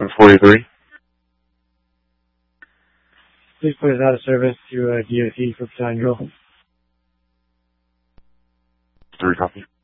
43. Please put us out of service to DOT for Battalion Drill. 3 copy.